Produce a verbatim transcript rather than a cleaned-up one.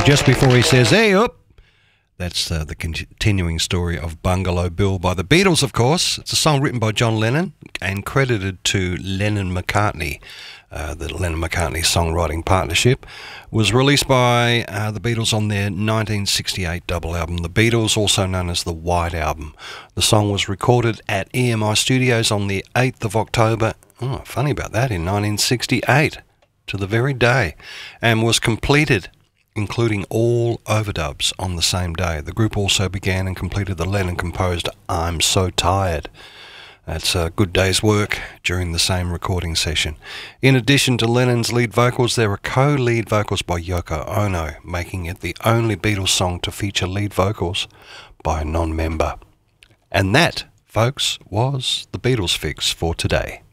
just before he says, hey, up, that's uh, the continuing story of Bungalow Bill by the Beatles, of course. It's a song written by John Lennon and credited to Lennon-McCartney. Uh, the Lennon-McCartney songwriting partnership was released by uh, the Beatles on their nineteen sixty-eight double album, The Beatles, also known as the White Album. The song was recorded at E M I Studios on the eighth of October, oh, funny about that, in nineteen sixty-eight, to the very day, and was completed, including all overdubs, on the same day. The group also began and completed the Lennon-composed I'm So Tired. That's a good day's work during the same recording session. In addition to Lennon's lead vocals, there are co-lead vocals by Yoko Ono, making it the only Beatles song to feature lead vocals by a non-member. And that, folks, was the Beatles Fix for today.